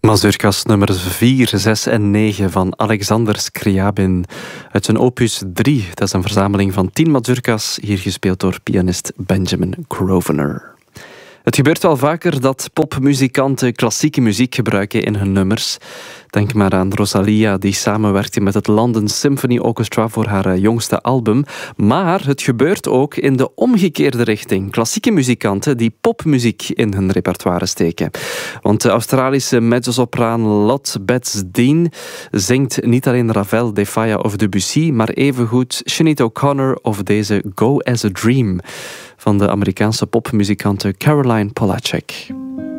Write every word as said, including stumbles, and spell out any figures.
Mazurkas nummer vier, zes en negen van Alexander Scriabin uit zijn opus drie. Dat is een verzameling van tien mazurkas, hier gespeeld door pianist Benjamin Grosvenor. Het gebeurt wel vaker dat popmuzikanten klassieke muziek gebruiken in hun nummers. Denk maar aan Rosalia, die samenwerkte met het London Symphony Orchestra voor haar jongste album. Maar het gebeurt ook in de omgekeerde richting. Klassieke muzikanten die popmuziek in hun repertoire steken. Want de Australische mezzosopraan Lot Betts Dean zingt niet alleen Ravel, De Falla of Debussy, maar evengoed Sinead O'Connor of deze Go as a Dream van de Amerikaanse popmuzikante Caroline Polachek.